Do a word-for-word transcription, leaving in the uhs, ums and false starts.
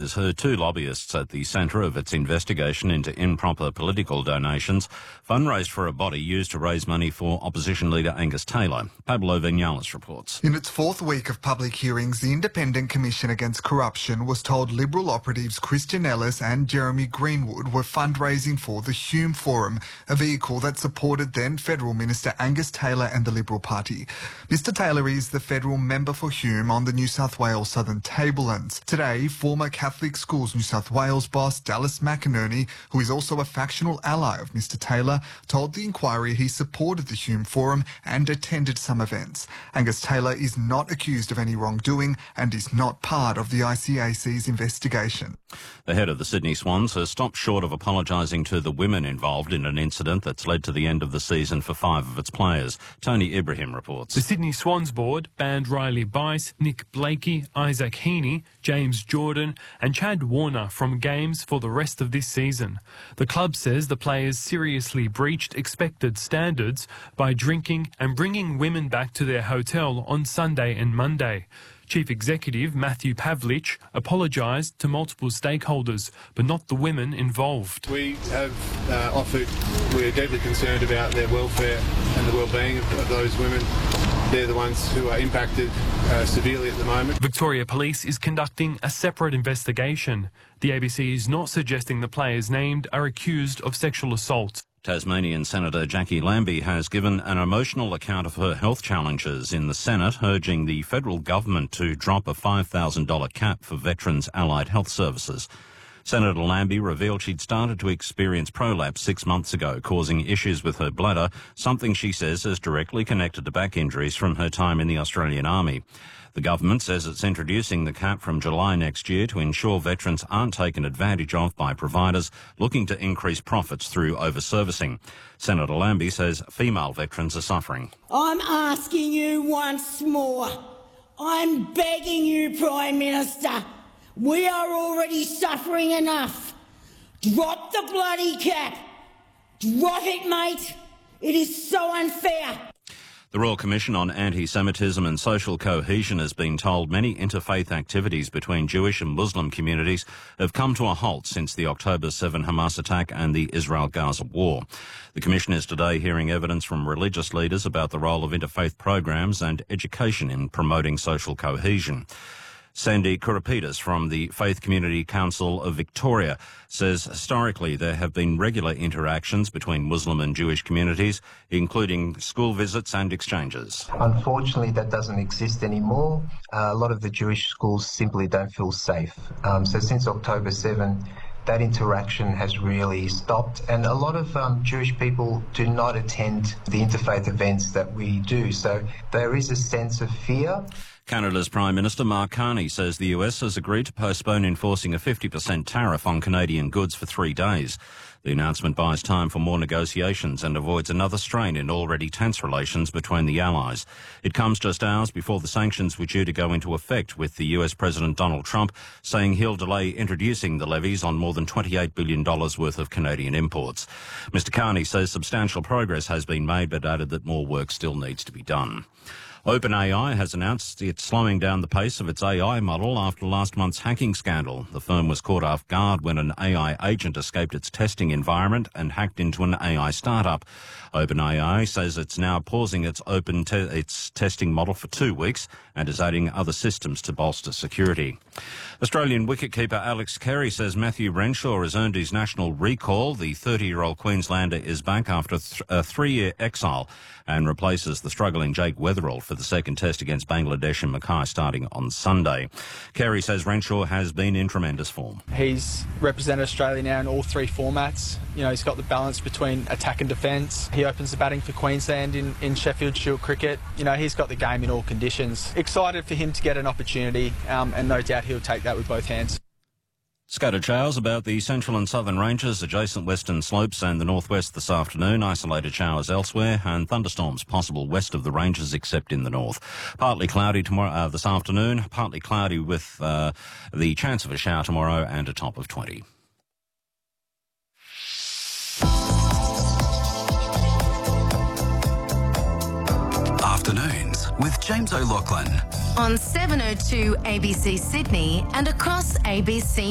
has heard two lobbyists at the centre of its investigation into improper political donations fundraised for a body used to raise money for opposition leader Angus Taylor. Pablo Vinales reports. In its fourth week of public hearings, the Independent Commission Against Corruption was told Liberal operatives Christian Ellis and Jeremy Greenwood were fundraising for the Hume Forum, a vehicle that supported then Federal Minister Angus Taylor and the Liberal Party. Mister Taylor is the federal member for Hume on the New South Wales Southern Tablelands. Today, former Catholic Schools New South Wales boss Dallas McInerney, who is also a factional ally of Mister Taylor, told the inquiry he supported the Hume Forum and attended some events. Angus Taylor is not accused of any wrongdoing and is not part of the I C A C's investigation. The head of the Sydney Swans has stopped short of apologising to the women involved in an incident that's led to the end of the season for five of its players. Tony Ibrahim reports. The Sydney Swans board banned Riley Bice, Nick Blakey, Isaac Heaney, James Jordan and Chad Warner from games for the rest of this season. The club says the players seriously breached expected standards by drinking and bringing women back to their hotel on Sunday and Monday. Chief Executive Matthew Pavlich apologised to multiple stakeholders, but not the women involved. We have uh, offered, we're deeply concerned about their welfare and the well-being of, of those women. They're the ones who are impacted uh, severely at the moment. Victoria Police is conducting a separate investigation. The A B C is not suggesting the players named are accused of sexual assault. Tasmanian Senator Jackie Lambie has given an emotional account of her health challenges in the Senate, urging the federal government to drop a five thousand dollars cap for veterans' allied health services. Senator Lambie revealed she'd started to experience prolapse six months ago, causing issues with her bladder, something she says is directly connected to back injuries from her time in the Australian Army. The government says it's introducing the cap from July next year to ensure veterans aren't taken advantage of by providers looking to increase profits through overservicing. Senator Lambie says female veterans are suffering. I'm asking you once more. I'm begging you, Prime Minister. We are already suffering enough. Drop the bloody cap. Drop it, mate. It is so unfair. The Royal Commission on Anti-Semitism and Social Cohesion has been told many interfaith activities between Jewish and Muslim communities have come to a halt since the October seventh Hamas attack and the Israel-Gaza war. The Commission is today hearing evidence from religious leaders about the role of interfaith programs and education in promoting social cohesion. Sandy Kurapidis from the Faith Community Council of Victoria says historically there have been regular interactions between Muslim and Jewish communities, including school visits and exchanges. Unfortunately, that doesn't exist anymore. Uh, a lot of the Jewish schools simply don't feel safe. Um, so since October seventh, that interaction has really stopped, and a lot of um, Jewish people do not attend the interfaith events that we do. So there is a sense of fear. Canada's Prime Minister Mark Carney says the U S has agreed to postpone enforcing a fifty percent tariff on Canadian goods for three days. The announcement buys time for more negotiations and avoids another strain in already tense relations between the allies. It comes just hours before the sanctions were due to go into effect, with the U S President Donald Trump saying he'll delay introducing the levies on more than twenty-eight billion dollars worth of Canadian imports. Mister Carney says substantial progress has been made, but added that more work still needs to be done. OpenAI has announced it's slowing down the pace of its A I model after last month's hacking scandal. The firm was caught off guard when an A I agent escaped its testing environment and hacked into an A I startup. OpenAI says it's now pausing its open te- its testing model for two weeks and is adding other systems to bolster security. Australian wicketkeeper Alex Carey says Matthew Renshaw has earned his national recall. The thirty-year-old Queenslander is back after th- a three-year exile and replaces the struggling Jake Weatherall for the second test against Bangladesh and Mackay starting on Sunday. Carey says Renshaw has been in tremendous form. He's represented Australia now in all three formats. You know, he's got the balance between attack and defence. He opens the batting for Queensland in, in Sheffield Shield cricket. You know, he's got the game in all conditions. Excited for him to get an opportunity, um, and no doubt he'll take that with both hands. Scattered showers about the central and southern ranges, adjacent western slopes and the northwest this afternoon. Isolated showers elsewhere and thunderstorms possible west of the ranges except in the north. Partly cloudy tomorrow, uh, this afternoon, partly cloudy with uh, the chance of a shower tomorrow and a top of twenty. Afternoons with James O'Loughlin on seven oh two A B C Sydney and across A B C